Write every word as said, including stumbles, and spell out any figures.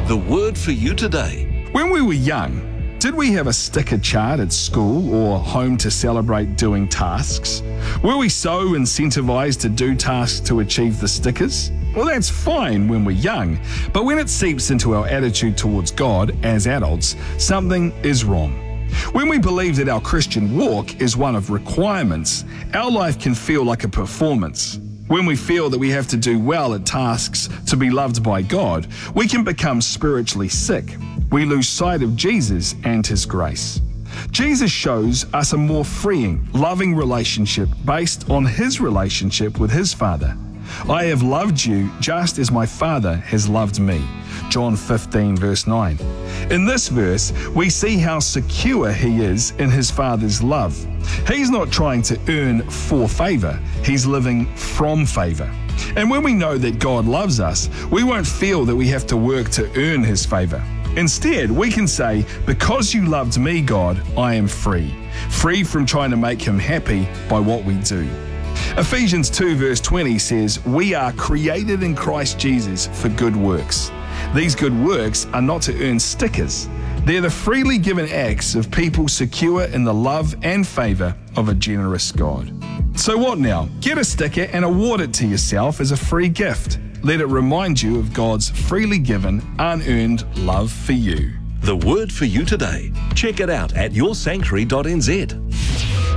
The word for you today. When we were young, did we have a sticker chart at school or home to celebrate doing tasks? Were we so incentivized to do tasks to achieve the stickers? Well, that's fine when we're young, but when it seeps into our attitude towards God as adults, something is wrong. When we believe that our Christian walk is one of requirements, our life can feel like a performance. When we feel that we have to do well at tasks to be loved by God, we can become spiritually sick. We lose sight of Jesus and His grace. Jesus shows us a more freeing, loving relationship based on His relationship with His Father. I have loved you just as my Father has loved me. John fifteen verse nine. In this verse, we see how secure He is in His Father's love. He's not trying to earn for favor, He's living from favor. And when we know that God loves us, we won't feel that we have to work to earn His favor. Instead, we can say, because you loved me, God, I am free. Free from trying to make Him happy by what we do. Ephesians two verse twenty says, we are created in Christ Jesus for good works. These good works are not to earn stickers. They're the freely given acts of people secure in the love and favor of a generous God. So what now? Get a sticker and award it to yourself as a free gift. Let it remind you of God's freely given, unearned love for you. The word for you today. Check it out at your sanctuary dot n z.